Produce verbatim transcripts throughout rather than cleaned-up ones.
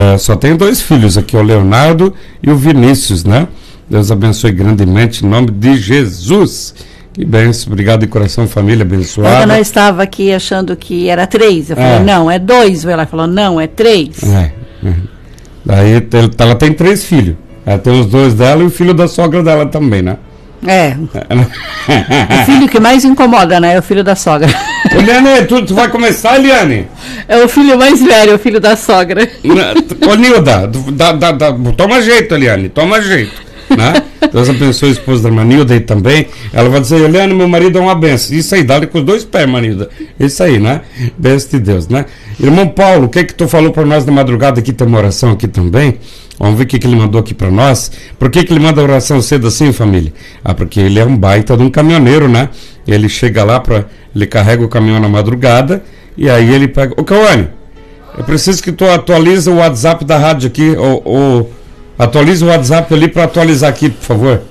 É, só tenho dois filhos aqui, o Leonardo e o Vinícius, né? Deus abençoe grandemente, em nome de Jesus. Que bênção, obrigado de coração, família abençoada. Ela estava aqui achando que era três. Eu falei, é. não, é dois. Ela falou, não, é três. É. é. Daí ela tem três filhos. Ela tem os dois dela e o filho da sogra dela também, né? É. O filho que mais incomoda, né? É o filho da sogra. Eliane, tu, tu vai começar, Eliane? É o filho mais velho, o filho da sogra. Ô, Nilda, dá, dá, dá, toma jeito, Eliane, toma jeito. Né? Deus abençoe a esposa da irmã Nilda aí também. Ela vai dizer, Eliane, meu marido é uma benção. Isso aí, dá-lhe com os dois pés, irmã Nilda. Isso aí, né? Benção de Deus, né? Irmão Paulo, o que é que tu falou para nós na madrugada aqui? Tem uma oração aqui também. Vamos ver o que, que ele mandou aqui para nós. Por que, que ele manda oração cedo assim, família? Ah, porque ele é um baita de um caminhoneiro, né? Ele chega lá, pra, ele carrega o caminhão na madrugada e aí ele pega... Ô, Cauane, eu preciso que tu atualize o WhatsApp da rádio aqui. Ou, ou, atualize o WhatsApp ali para atualizar aqui, por favor.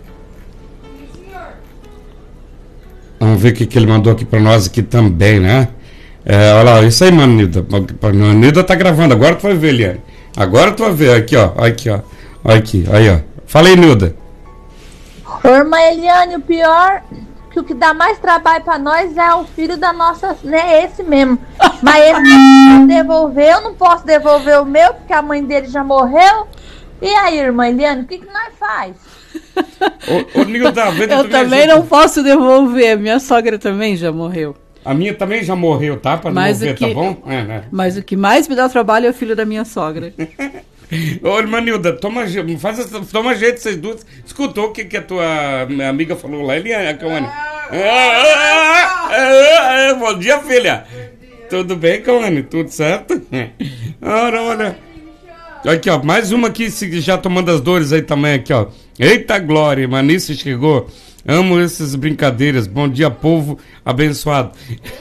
Vamos ver o que, que ele mandou aqui para nós aqui também, né? É, olha lá, isso aí, mano, Nilda. A Nilda tá gravando, agora tu vai ver, Eliane. Agora tu vai ver, aqui ó, aqui ó, aqui, aí ó. Fala aí, Nilda. Ô, irmã Eliane, o pior que o que dá mais trabalho pra nós é o filho da nossa, né, esse mesmo. Mas ele não devolver, eu não posso devolver o meu, porque a mãe dele já morreu. E aí, irmã Eliane, o que que nós faz? Ô, ô Nilda, eu também não posso devolver, minha sogra também já morreu. A minha também já morreu, tá? Pra mas devolver, que, tá bom? É, né? Mas o que mais me dá trabalho é o filho da minha sogra. Ô, irmã Nilda, toma, faz, toma jeito vocês duas. Escutou o que, que a tua amiga falou lá? Ele é a Cauane. Ah, ah, ah, ah, bom dia, filha. Tudo bem, Cauane? Tudo certo? Ora, olha. Aqui, ó, mais uma aqui, já tomando as dores aí também, aqui, ó. Eita glória, Manice chegou. Amo essas brincadeiras. Bom dia, povo abençoado.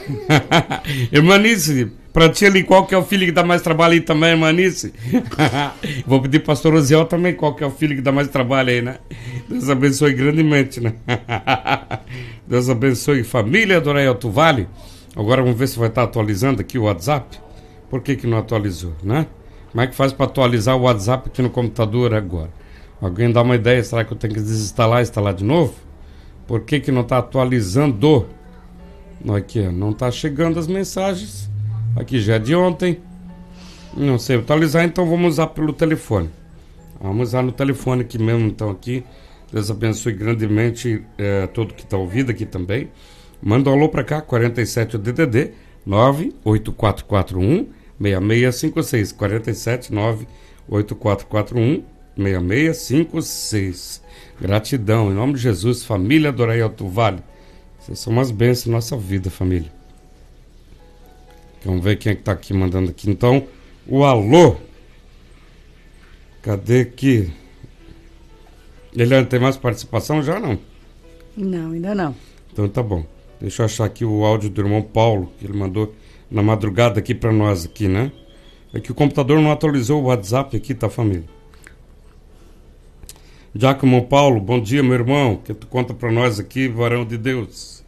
Irmanice, pra ti ali, qual que é o filho que dá mais trabalho aí também, Irmanice? Vou pedir pro pastor Osiel também, qual que é o filho que dá mais trabalho aí, né? Deus abençoe grandemente, né? Deus abençoe família do Alto Vale. Agora vamos ver se vai estar atualizando aqui o WhatsApp. Por que que não atualizou, né? Como é que faz para atualizar o WhatsApp aqui no computador agora? Alguém dá uma ideia? Será que eu tenho que desinstalar e instalar de novo? Por que que não está atualizando? Aqui, não está chegando as mensagens. Aqui já é de ontem. Não sei atualizar, então vamos usar pelo telefone. Vamos usar no telefone aqui mesmo, então aqui. Deus abençoe grandemente é, todo que está ouvindo aqui também. Manda um alô para cá, quarenta e sete D D D nove oito quatro quatro um seis seis cinco seis. quarenta e sete nove oito quatro quatro um seis seis cinco seis. Gratidão, em nome de Jesus, família do Alto Vale. Vocês são umas bênçãos na nossa vida, família. Vamos ver quem é que tá aqui mandando aqui. Então, o alô. Cadê aqui? Ele tem mais participação já, não? Não, ainda não. Então tá bom. Deixa eu achar aqui o áudio do irmão Paulo, que ele mandou na madrugada aqui pra nós aqui, né? É que o computador não atualizou o WhatsApp aqui, tá, família? Giacomo Paulo, bom dia, meu irmão. Que tu conta pra nós aqui, varão de Deus.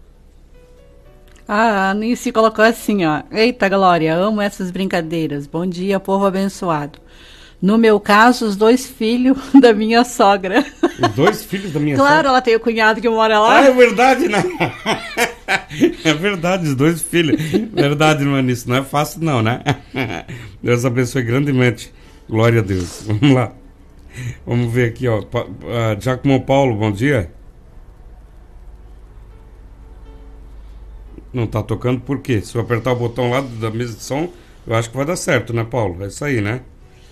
Ah, a Nice colocou assim, ó. Eita, Glória, amo essas brincadeiras. Bom dia, povo abençoado. No meu caso, os dois filhos da minha sogra. Os dois filhos da minha claro, sogra? Claro, ela tem o cunhado que mora lá. Ah, é verdade, né? É verdade, os dois filhos. Verdade, irmã, isso não é fácil não, né? Deus abençoe grandemente. Glória a Deus. Vamos lá. Vamos ver aqui, ó. Pa, uh, Giacomo Paulo, bom dia. Não tá tocando por quê? Se eu apertar o botão lá da mesa de som, eu acho que vai dar certo, né, Paulo? É isso aí, né?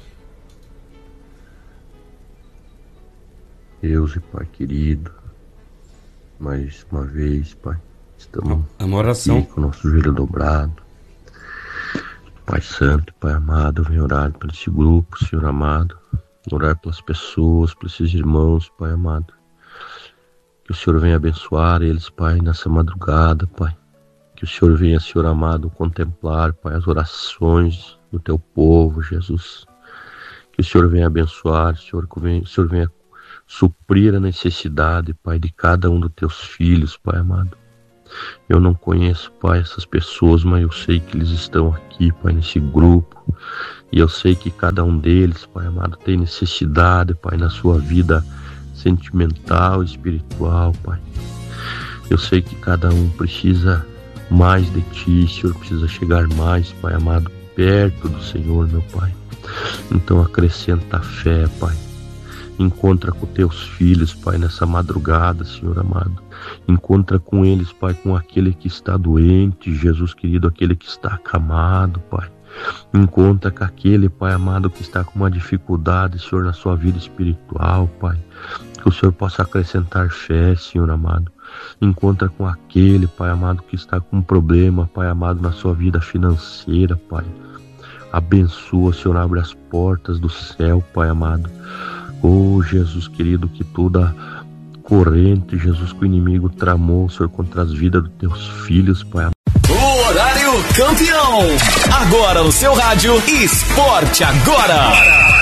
Deus e Pai querido, mais uma vez, Pai, estamos é uma oração aqui com o nosso joelho dobrado. Pai Santo, Pai amado, vem orar por esse grupo, Senhor amado. Orar pelas pessoas, por esses irmãos, Pai amado. Que o Senhor venha abençoar eles, Pai, nessa madrugada, Pai. Que o Senhor venha, Senhor amado, contemplar, Pai, as orações do Teu povo, Jesus. Que o Senhor venha abençoar, Senhor, que o Senhor venha suprir a necessidade, Pai, de cada um dos Teus filhos, Pai amado. Eu não conheço, Pai, essas pessoas, mas eu sei que eles estão aqui, Pai, nesse grupo. E eu sei que cada um deles, Pai amado, tem necessidade, Pai, na sua vida sentimental, espiritual, Pai. Eu sei que cada um precisa mais de Ti, Senhor, precisa chegar mais, Pai amado, perto do Senhor, meu Pai. Então acrescenta a fé, Pai. Encontra com Teus filhos, Pai, nessa madrugada, Senhor amado. Encontra com eles, Pai, com aquele que está doente, Jesus querido, aquele que está acamado, Pai. Encontra com aquele, Pai amado, que está com uma dificuldade, Senhor, na sua vida espiritual, Pai. Que o Senhor possa acrescentar fé, Senhor amado. Encontra com aquele, Pai amado, que está com um problema, Pai amado, na sua vida financeira, Pai. Abençoa, Senhor, abre as portas do céu, Pai amado. Oh, Jesus querido, que toda corrente, Jesus, que o inimigo tramou, Senhor, contra as vidas dos Teus filhos, Pai amado. O horário campeão. Agora no seu rádio, Esporte Agora.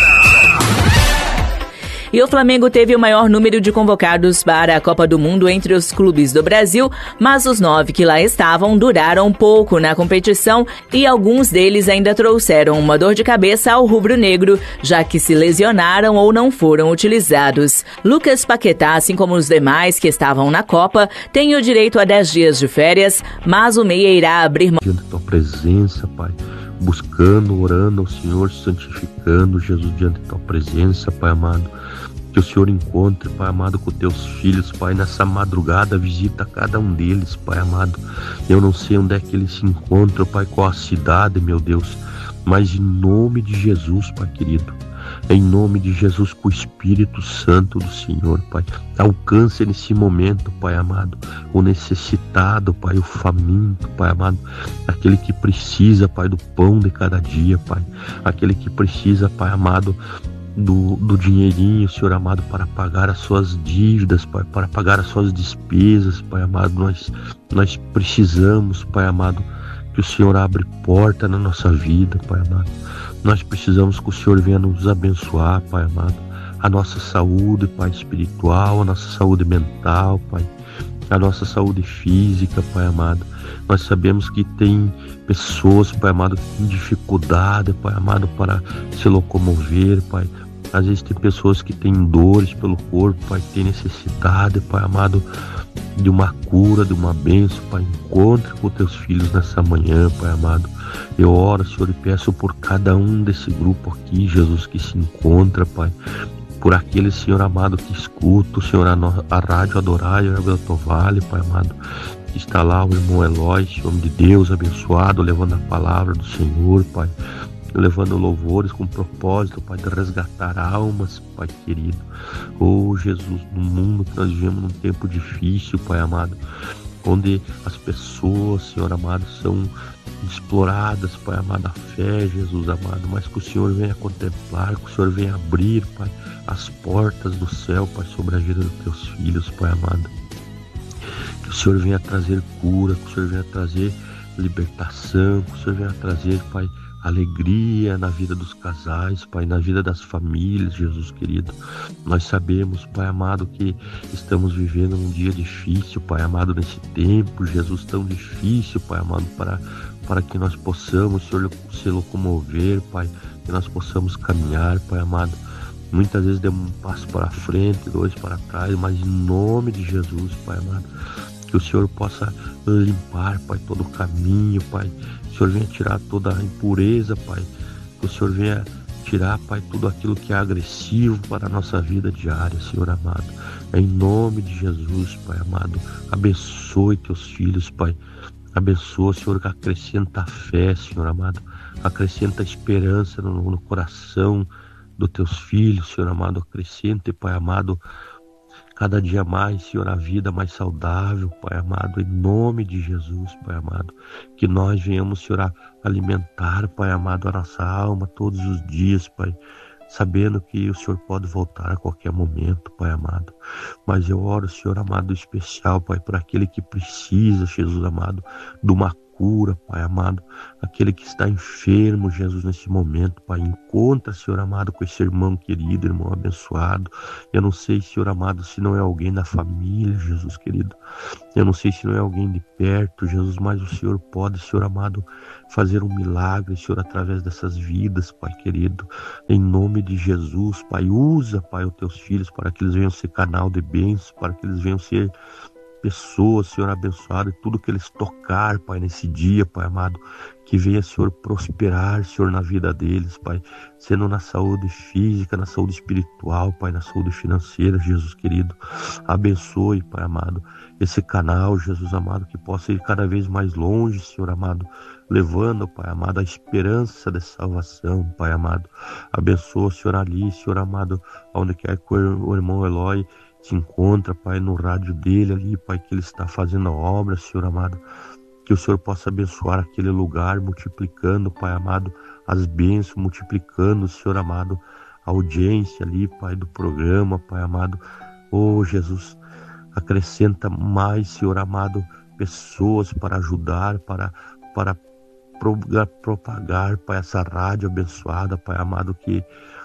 E o Flamengo teve o maior número de convocados para a Copa do Mundo entre os clubes do Brasil, mas os nove que lá estavam duraram pouco na competição e alguns deles ainda trouxeram uma dor de cabeça ao rubro-negro, já que se lesionaram ou não foram utilizados. Lucas Paquetá, assim como os demais que estavam na Copa, tem o direito a dez dias de férias, mas o meia irá abrir mão. Diante da Tua presença, Pai, buscando, orando ao Senhor, santificando, Jesus, diante da Tua presença, Pai amado. Que o Senhor encontre, Pai amado, com Teus filhos, Pai, nessa madrugada, visita cada um deles, Pai amado. Eu não sei onde é que eles se encontram, Pai, qual a cidade, meu Deus, mas em nome de Jesus, Pai querido, em nome de Jesus, com o Espírito Santo do Senhor, Pai, alcance nesse momento, Pai amado, o necessitado, Pai, o faminto, Pai amado, aquele que precisa, Pai, do pão de cada dia, Pai, aquele que precisa, Pai amado, Do, do dinheirinho, Senhor amado, para pagar as suas dívidas, Pai, para pagar as suas despesas, Pai amado. Nós, nós precisamos, Pai amado, que o Senhor abra porta na nossa vida, Pai amado. Nós precisamos que o Senhor venha nos abençoar, Pai amado. A nossa saúde, Pai, espiritual, a nossa saúde mental, Pai, a nossa saúde física, Pai amado. Nós sabemos que tem pessoas, Pai amado, que têm dificuldade, Pai amado, para se locomover, Pai. Às vezes tem pessoas que têm dores pelo corpo, Pai, que têm necessidade, Pai amado, de uma cura, de uma bênção, Pai. Encontre com Teus filhos nessa manhã, Pai amado. Eu oro, Senhor, e peço por cada um desse grupo aqui, Jesus, que se encontra, Pai. Por aquele, Senhor amado, que escuta, Senhor, a, no, a rádio Adorário, a Beltovale, Pai amado. Que está lá o irmão Eloy, homem de Deus, abençoado, levando a palavra do Senhor, Pai. Levando louvores com propósito, Pai, de resgatar almas, Pai querido. Oh, Jesus, no mundo que nós vivemos num tempo difícil, Pai amado, onde as pessoas, Senhor amado, são exploradas, Pai amado, a fé, Jesus amado, mas que o Senhor venha contemplar, que o Senhor venha abrir, Pai, as portas do céu, Pai, sobre a vida dos Teus filhos, Pai amado. Que o Senhor venha trazer cura, que o Senhor venha trazer libertação, que o Senhor venha trazer, Pai, alegria na vida dos casais, Pai, na vida das famílias, Jesus querido. Nós sabemos, Pai amado, que estamos vivendo num dia difícil, Pai amado, nesse tempo, Jesus, tão difícil, Pai amado, para, para que nós possamos, Senhor, se locomover, Pai, que nós possamos caminhar, Pai amado. Muitas vezes demos um passo para frente, dois para trás, mas em nome de Jesus, Pai amado, que o Senhor possa limpar, Pai, todo o caminho, Pai. Que o Senhor venha tirar toda a impureza, Pai. Que o Senhor venha tirar, Pai, tudo aquilo que é agressivo para a nossa vida diária, Senhor amado. Em nome de Jesus, Pai amado, abençoe Teus filhos, Pai. Abençoa, Senhor, que acrescenta a fé, Senhor amado. Acrescenta a esperança no, no coração dos Teus filhos, Senhor amado. Acrescente, Pai amado, cada dia mais, Senhor, a vida mais saudável, Pai amado, em nome de Jesus, Pai amado. Que nós venhamos, Senhor, a alimentar, Pai amado, a nossa alma todos os dias, Pai, sabendo que o Senhor pode voltar a qualquer momento, Pai amado. Mas eu oro, Senhor amado, especial, Pai, por aquele que precisa, Jesus amado, de uma cura, Pai amado, aquele que está enfermo, Jesus, nesse momento, Pai, encontra, Senhor amado, com esse irmão querido, irmão abençoado. Eu não sei, Senhor amado, se não é alguém da família, Jesus querido, eu não sei se não é alguém de perto, Jesus, mas o Senhor pode, Senhor amado, fazer um milagre, Senhor, através dessas vidas, Pai querido, em nome de Jesus, Pai. Usa, Pai, os teus filhos para que eles venham ser canal de bênçãos, para que eles venham ser pessoas, Senhor, abençoado, e tudo que eles tocar, Pai, nesse dia, Pai amado, que venha, Senhor, prosperar, Senhor, na vida deles, Pai, sendo na saúde física, na saúde espiritual, Pai, na saúde financeira, Jesus querido. Abençoe, Pai amado, esse canal, Jesus amado, que possa ir cada vez mais longe, Senhor amado, levando, Pai amado, a esperança de salvação, Pai amado. Abençoa, Senhor, ali, Senhor amado, onde quer que o irmão Eloy se encontra, Pai, no rádio dele ali, Pai, que ele está fazendo a obra, Senhor amado, que o Senhor possa abençoar aquele lugar, multiplicando, Pai amado, as bênçãos, multiplicando, Senhor amado, a audiência ali, Pai, do programa, Pai amado. Oh, Jesus, acrescenta mais, Senhor amado, pessoas para ajudar, para, para propagar, Pai, essa rádio abençoada, Pai amado, que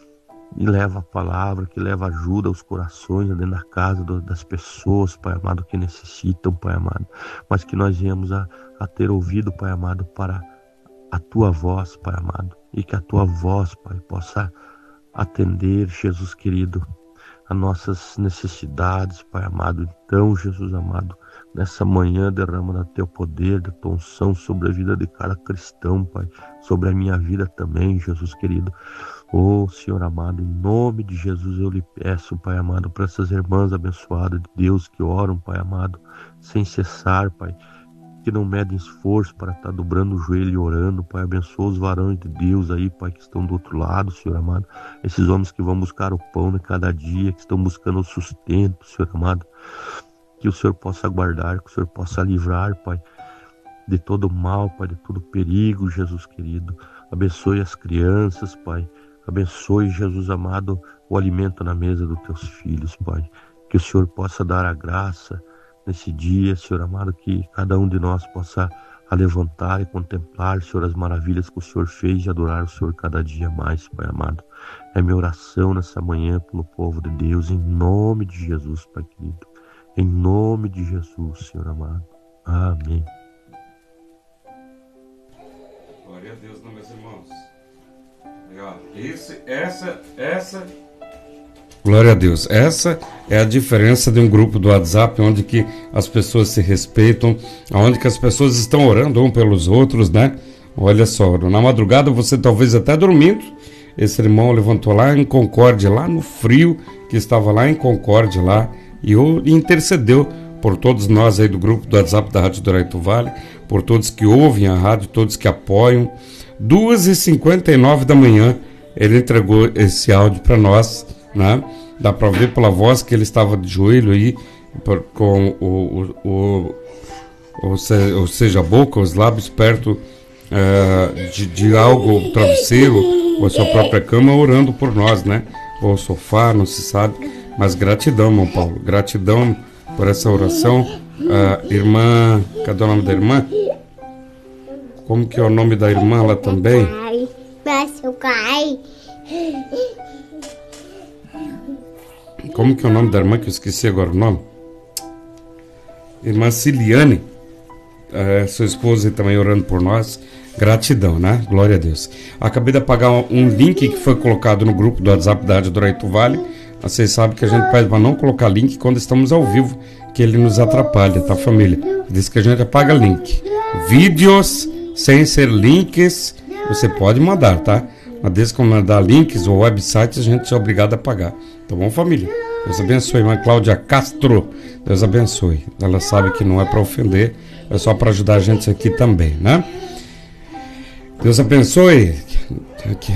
e leva a palavra, que leva ajuda aos corações dentro da casa do, das pessoas, Pai amado, que necessitam, Pai amado, mas que nós venhamos a, a ter ouvido, Pai amado, para a Tua voz, Pai amado, e que a Tua voz, Pai, possa atender, Jesus querido, as nossas necessidades, Pai amado. Então, Jesus amado, nessa manhã derrama do Teu poder, da Tua unção sobre a vida de cada cristão, Pai, sobre a minha vida também, Jesus querido. Oh, Senhor amado, em nome de Jesus eu lhe peço, Pai amado, para essas irmãs abençoadas de Deus que oram, Pai amado, sem cessar, Pai, que não medem esforço para estar dobrando o joelho e orando, Pai. Abençoa os varões de Deus aí, Pai, que estão do outro lado, Senhor amado, esses homens que vão buscar o pão de cada dia, que estão buscando o sustento, Senhor amado, que o Senhor possa guardar, que o Senhor possa livrar, Pai, de todo mal, Pai, de todo perigo, Jesus querido. Abençoe as crianças, Pai. Abençoe, Jesus amado, o alimento na mesa dos Teus filhos, Pai. Que o Senhor possa dar a graça nesse dia, Senhor amado, que cada um de nós possa a levantar e contemplar, Senhor, as maravilhas que o Senhor fez e adorar o Senhor cada dia mais, Pai amado. É minha oração nessa manhã pelo povo de Deus, em nome de Jesus, Pai querido. Em nome de Jesus, Senhor amado. Amém. Glória a Deus, não, meus irmãos. Esse, essa, essa... Glória a Deus. Essa é a diferença de um grupo do WhatsApp onde que as pessoas se respeitam, onde que as pessoas estão orando um pelos outros, né? Olha só, na madrugada você talvez até dormindo, esse irmão levantou lá em Concórdia, lá no frio, que estava lá em Concórdia, lá, e intercedeu por todos nós aí do grupo do WhatsApp da Rádio Douraito Vale, por todos que ouvem a rádio, todos que apoiam. duas e cinquenta e nove da manhã ele entregou esse áudio para nós, né? Dá para ver pela voz que ele estava de joelho aí, por, com o, o, o, o, se, ou seja, a boca, os lábios perto uh, de, de algo, o travesseiro, ou a sua própria cama, orando por nós, né? Ou o sofá, não se sabe. Mas gratidão, irmão Paulo, gratidão por essa oração. Uh, irmã, cadê o nome da irmã? Como que é o nome da irmã lá também? Como que é o nome da irmã que eu esqueci agora o nome? Irmã Ciliane, é, sua esposa também orando por nós. Gratidão, né? Glória a Deus. Acabei de apagar um link que foi colocado no grupo do WhatsApp da Rádio Douraito Vale. Vocês sabem que a gente pede para não colocar link quando estamos ao vivo, que ele nos atrapalha, tá, família? Diz que a gente apaga link. Vídeos sem ser links, você pode mandar, tá? Mas desde que mandar links ou websites, a gente é obrigado a pagar. Tá bom, família? Deus abençoe. Irmã Cláudia Castro, Deus abençoe. Ela sabe que não é para ofender, é só para ajudar a gente aqui também, né? Deus abençoe. Aqui.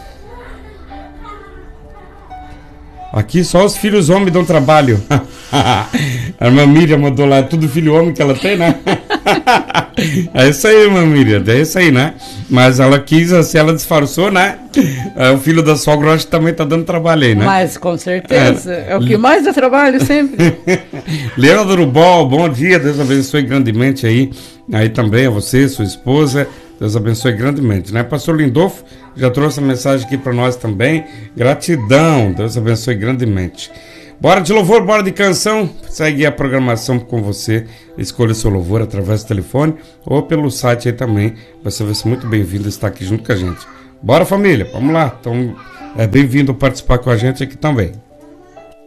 Aqui só os filhos homens dão trabalho. A irmã Miriam mandou lá, tudo filho homem que ela tem, né? É isso aí, irmã Miriam, é isso aí, né? Mas ela quis, assim, ela disfarçou, né? É, o filho da sogra, eu acho que também tá dando trabalho aí, né? Mas, com certeza. É, é o que mais dá trabalho sempre. Leandro Bol, bom dia, Deus abençoe grandemente aí. Aí também a você, sua esposa, Deus abençoe grandemente, né? Pastor Lindolfo já trouxe a mensagem aqui para nós também. Gratidão, Deus abençoe grandemente. Bora de louvor, bora de canção. Segue a programação com você. Escolha o seu louvor através do telefone ou pelo site aí também. Você vai ser muito bem-vindo estar aqui junto com a gente. Bora, família, vamos lá. Então, é bem-vindo participar com a gente aqui também.